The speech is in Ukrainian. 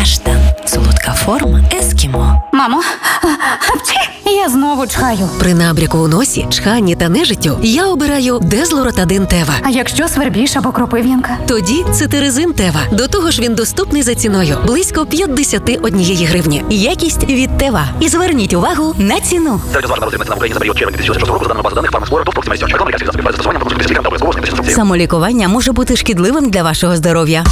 Каштан. Солодка форма ескімо. Мамо, я знову чхаю. При набряку у носі, чханні та нежиттю я обираю Дезлоротадин Тева. А якщо свербіж або кропив'янка? Тоді цитиризин Тева. До того ж він доступний за ціною – близько 51 гривні. Якість від Тева. І зверніть увагу на ціну. Самолікування може бути шкідливим для вашого здоров'я.